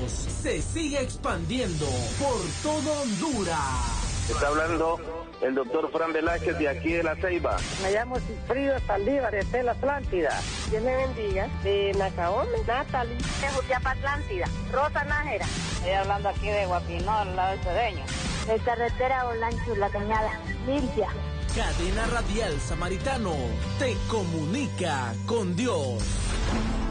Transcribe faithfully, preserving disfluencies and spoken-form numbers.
voz se sigue expandiendo por todo Honduras. Está hablando el doctor Fran Velázquez de aquí de La Ceiba. Me llamo Cifrido Saldívar, de Tel Atlántida. Dios me bendiga. De Nacaome, Natalie. De Jutiapa Atlántida, Rosa Nájera. Estoy hablando aquí de Guapinol, al lado del Cedeño. De carretera Olancho, La Cañada, Limpia. Cadena Radial Samaritano te comunica con Dios.